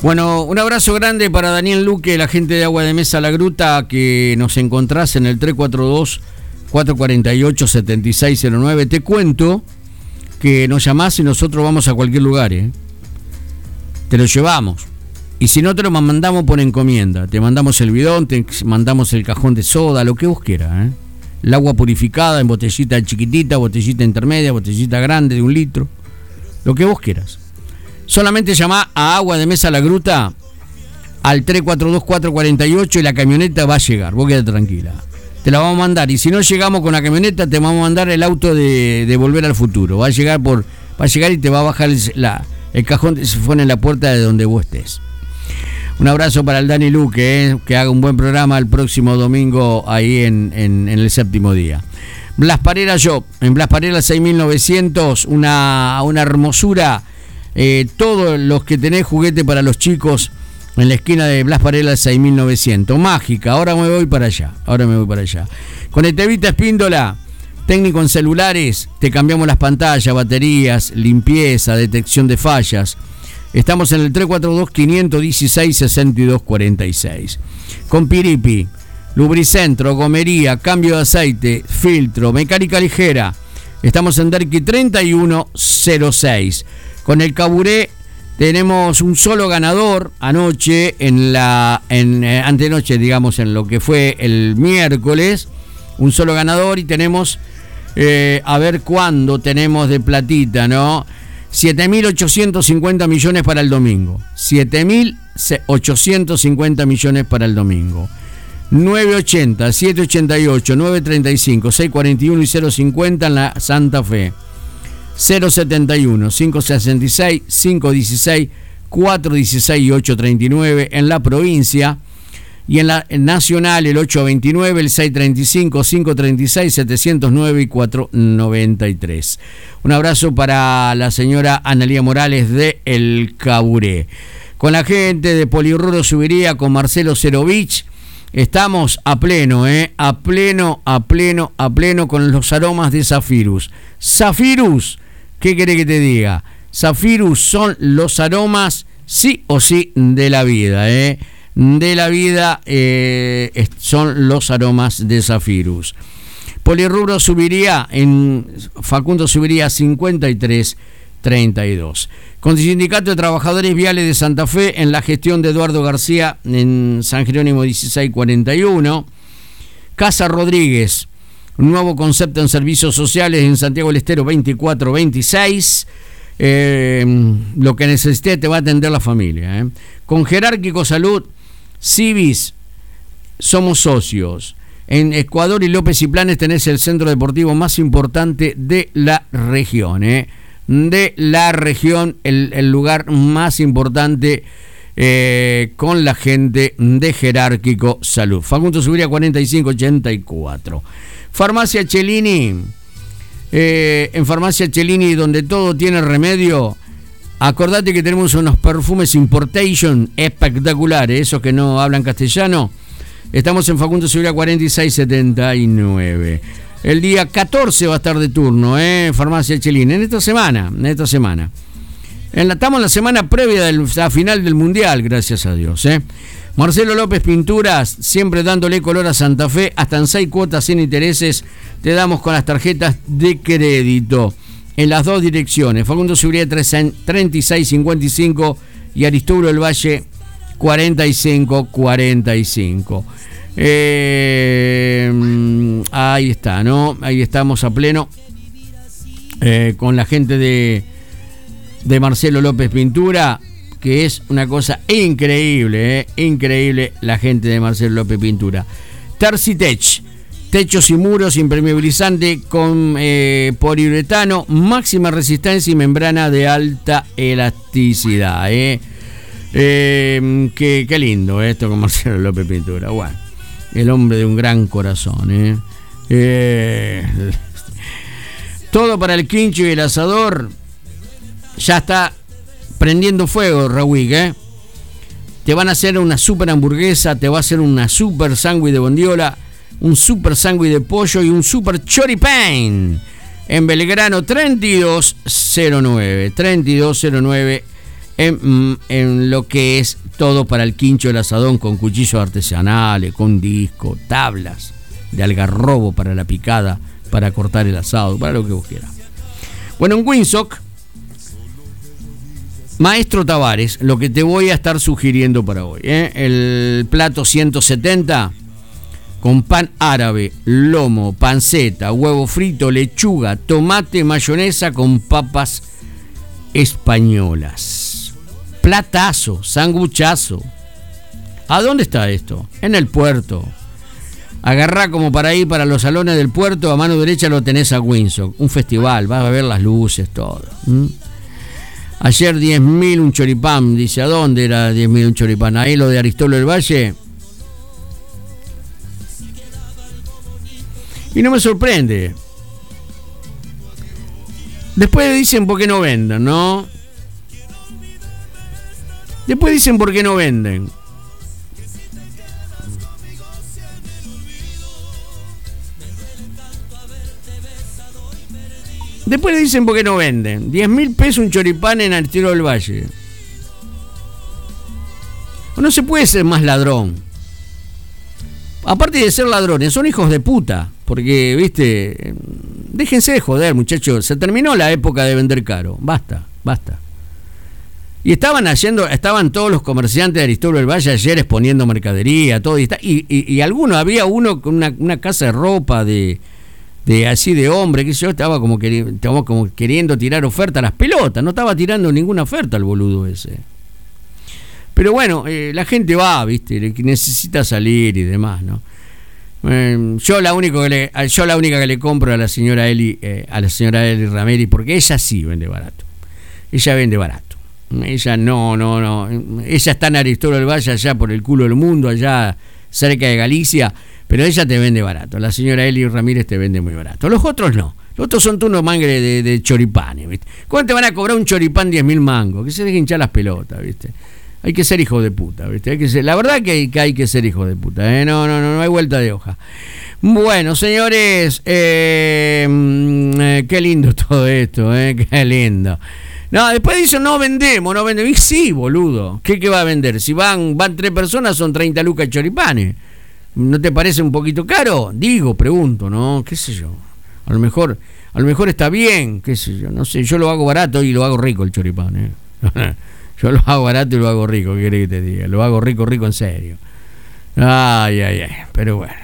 Bueno, un abrazo grande para Daniel Luque, la gente de Agua de Mesa La Gruta, que nos encontrás en el 342-448-7609. Te cuento que nos llamás y nosotros vamos a cualquier lugar, ¿eh? Te lo llevamos. Y si no, te lo mandamos por encomienda. Te mandamos el bidón, te mandamos el cajón de soda, lo que vos quieras, ¿eh? El agua purificada en botellita chiquitita, botellita intermedia, botellita grande de 1 litro. Lo que vos quieras. Solamente llamá a Agua de Mesa La Gruta al 342-448 y la camioneta va a llegar. Vos quedate tranquila. Te la vamos a mandar. Y si no llegamos con la camioneta, te vamos a mandar el auto de Volver al Futuro. Va a llegar y te va a bajar el cajón de sifón en la puerta de donde vos estés. Un abrazo para el Dani Luque, que haga un buen programa el próximo domingo ahí en el séptimo día. Blas Parera Shop, en Blas Parera 6900, una hermosura. Todos los que tenés juguete para los chicos en la esquina de Blas Parera 6900. Mágica, ahora me voy para allá. Con Estevita Espíndola, técnico en celulares, te cambiamos las pantallas, baterías, limpieza, detección de fallas. Estamos en el 342-516-6246. Con Piripi, lubricentro, gomería, cambio de aceite, filtro, mecánica ligera. Estamos en Derqui 3106. Con el Caburé tenemos un solo ganador anoche, antenoche, digamos, en lo que fue el miércoles. Un solo ganador y tenemos, a ver cuándo tenemos de platita, ¿no? 7.850 millones para el domingo. 7.850 millones para el domingo. 980, 788, 935, 641 y 050 en la Santa Fe. 071, 566, 516, 416 y 839 en la provincia. Y en la nacional el 829, el 635, 536, 709 y 493. Un abrazo para la señora Analía Morales de El Caburé. Con la gente de Polirruro Subiría, con Marcelo Cerovich, estamos a pleno, a pleno con los aromas de Zafirus. Zafirus, ¿qué querés que te diga? Zafirus son los aromas sí o sí de la vida, de la vida, son los aromas de Zafirus. Polirrubro Subiría, en Facundo Subiría 5332. Con el Sindicato de Trabajadores Viales de Santa Fe, en la gestión de Eduardo García, en San Jerónimo 1641. Casa Rodríguez, un nuevo concepto en servicios sociales en Santiago del Estero 2426. Lo que necesite te va a atender la familia. Con Jerárquico Salud, Civis, somos socios. En Ecuador y López y Planes tenés el centro deportivo más importante de la región. De la región, el lugar más importante, con la gente de Jerárquico Salud. Facundo Subiría 4584. Farmacia Cellini, en Farmacia Cellini, donde todo tiene remedio. Acordate que tenemos unos perfumes importation espectaculares, esos que no hablan castellano. Estamos en Facundo Subiría 4679. El día 14 va a estar de turno, Farmacia Cellini, en esta semana. Estamos en la semana previa de la final del Mundial, gracias a Dios, Marcelo López Pinturas, siempre dándole color a Santa Fe, hasta en 6 cuotas sin intereses, te damos con las tarjetas de crédito. En las 2 direcciones, Facundo Subiría 3655 y Aristóbulo del Valle 4545. Ahí está, ¿no? Ahí estamos a pleno con la gente de Marcelo López Pintura, que es una cosa increíble, increíble la gente de Marcelo López Pintura. Tercitech, techos y muros impermeabilizante con poliuretano, máxima resistencia y membrana de alta elasticidad. Qué lindo esto con Marcelo López Pintura. Bueno, el hombre de un gran corazón. Todo para el quincho y el asador. Ya está prendiendo fuego, Raúl, Te van a hacer una super hamburguesa, te va a hacer una super sándwich de bondiola, un super sándwich de pollo y un super choripán en Belgrano 3209 en lo que es todo para el quincho del asadón, con cuchillos artesanales, con disco, tablas de algarrobo para la picada, para cortar el asado, para lo que vos quieras. Bueno, en Winsock, Maestro Tavares, lo que te voy a estar sugiriendo para hoy, el plato 170 con pan árabe, lomo, panceta, huevo frito, lechuga, tomate, mayonesa con papas españolas. Platazo, sanguchazo. ¿A dónde está esto? En el puerto. Agarrá como para ir para los salones del puerto, a mano derecha lo tenés a Winsock, un festival, vas a ver las luces, todo. Ayer 10.000 un choripán, dice, ¿a dónde era 10.000 un choripán? Ahí lo de Aristóbulo del Valle. Y no me sorprende. Después dicen por qué no venden, ¿no? Después dicen por qué no venden. Después dicen por qué no venden. 10.000 pesos un choripán en Aristóbulo del Valle. No se puede ser más ladrón. Aparte de ser ladrones, son hijos de puta. Porque, viste, déjense de joder, muchachos. Se terminó la época de vender caro. Basta, basta. Y estaban todos los comerciantes de Aristóbulo del Valle ayer exponiendo mercadería, todo. Y había uno con una casa de ropa de así de hombre, que yo estaba como queriendo tirar oferta a las pelotas. No estaba tirando ninguna oferta el boludo ese. Pero bueno, la gente va, viste, necesita salir y demás, ¿no? Yo la única que le compro a la señora Eli Ramírez, porque ella sí vende barato. Ella vende barato. Ella no. Ella está en Aristóbulo del Valle, allá por el culo del mundo, allá cerca de Galicia, pero ella te vende barato. La señora Eli Ramírez te vende muy barato. Los otros no. Los otros son unos mangres de choripanes, ¿viste? ¿Cuánto te van a cobrar un choripán 10.000 mangos? Que se dejen hinchar las pelotas, ¿viste? Hay que ser hijo de puta, ¿viste? La verdad que hay que ser hijo de puta, ¿eh? No hay vuelta de hoja. Bueno, señores, qué lindo todo esto, qué lindo. No, después dicen, no vendemos. Y sí, boludo. ¿Qué va a vender? Si van 3 personas, son 30 lucas choripanes. ¿No te parece un poquito caro? Pregunto, ¿no? ¿Qué sé yo? A lo mejor está bien, qué sé yo. No sé, yo lo hago barato y lo hago rico el choripán, Yo lo hago barato y lo hago rico, ¿qué querés que te diga? Lo hago rico en serio. Ay, pero bueno.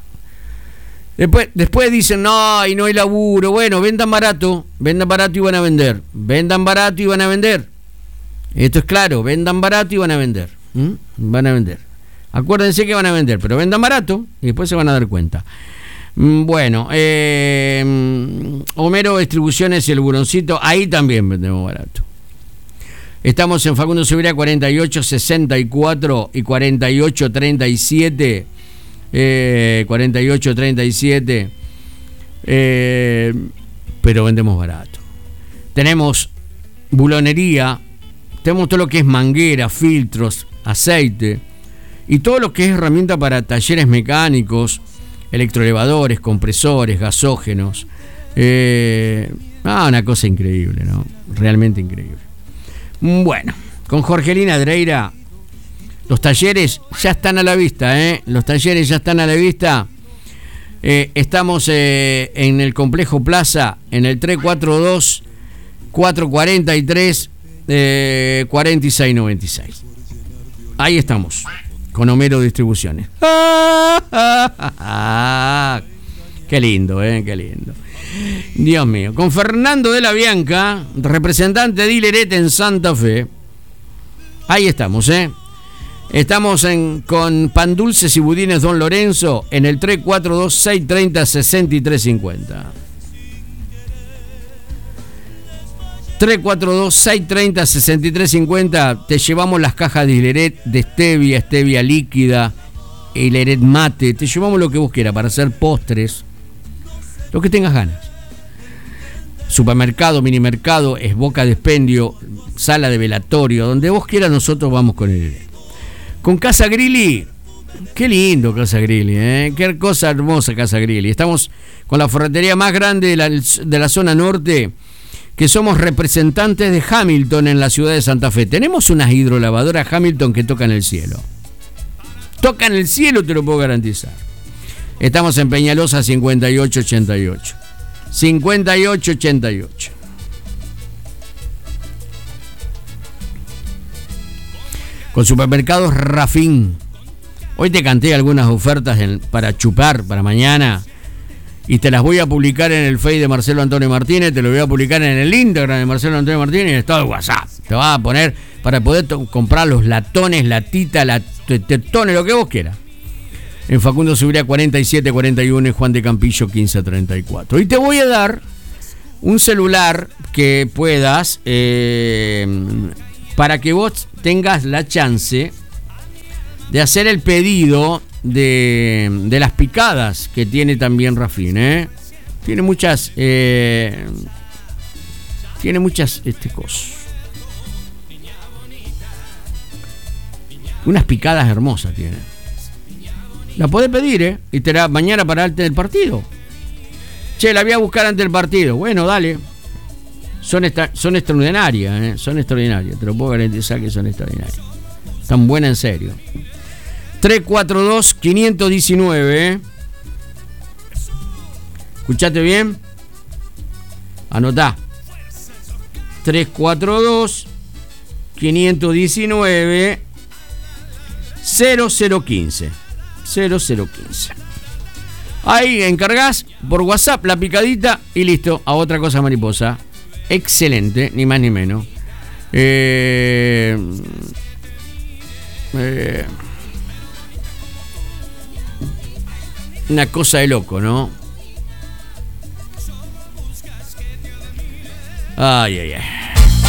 Después dicen, no, y no hay laburo. Bueno, vendan barato y van a vender. Vendan barato y van a vender. Esto es claro, vendan barato y van a vender. Van a vender. Acuérdense que van a vender, pero vendan barato y después se van a dar cuenta. Bueno, Homero Distribuciones y el Buroncito, ahí también vendemos barato. Estamos en Facundo Sevilla 4864 y 4837. 4837. Pero vendemos barato. Tenemos bulonería, tenemos todo lo que es manguera, filtros, aceite y todo lo que es herramienta para talleres mecánicos, electroelevadores, compresores, gasógenos. Una cosa increíble, ¿no? Realmente increíble. Bueno, con Jorgelina Dreira, los talleres ya están a la vista, Los talleres ya están a la vista. Estamos en el Complejo Plaza, en el 342-443-4696. Ahí estamos, con Homero Distribuciones. Qué lindo, qué lindo. Dios mío. Con Fernando de la Bianca, representante de Hileret en Santa Fe. Ahí estamos, Estamos con Pan Dulces y Budines Don Lorenzo en el 342-630-6350. 342-630-6350. Te llevamos las cajas de Hileret, de stevia líquida, Hileret mate. Te llevamos lo que vos quieras para hacer postres, lo que tengas ganas. Supermercado, minimercado, es boca de expendio, sala de velatorio, donde vos quieras, nosotros vamos con Hileret. Con Casa Grilli, qué lindo Casa Grilli, qué cosa hermosa Casa Grilli. Estamos con la ferretería más grande de la zona norte, que somos representantes de Hamilton en la ciudad de Santa Fe. Tenemos unas hidrolavadoras Hamilton que tocan el cielo. Tocan el cielo, te lo puedo garantizar. Estamos en Peñalosa 5888. 5888. Con Supermercados Rafín. Hoy te canté algunas ofertas para chupar para mañana y te las voy a publicar en el Face de Marcelo Antonio Martínez, te lo voy a publicar en el Instagram de Marcelo Antonio Martínez y en estado de WhatsApp. Te vas a poner para poder comprar los latones, latita, tetones, lo que vos quieras. En Facundo Subiría 4741 y Juan de Campillo 1534. Y te voy a dar un celular que puedas, para que vos tengas la chance de hacer el pedido de las picadas que tiene también Rafín, ¿eh? Tiene muchas cosas. Unas picadas hermosas tiene. La podés pedir, ¿eh? Y te la mañana para antes del partido. Che, la voy a buscar antes del partido. Bueno, dale. Son extraordinarias, ¿eh? Son extraordinarias. Te lo puedo garantizar que son extraordinarias. Están buenas en serio. 342-519, ¿eh? ¿Escuchaste bien? Anotá. 342-519 0015. 0015. Ahí encargás por WhatsApp la picadita y listo. A otra cosa mariposa. Excelente, ni más ni menos. Una cosa de loco, ¿no? Ay, ay, ay.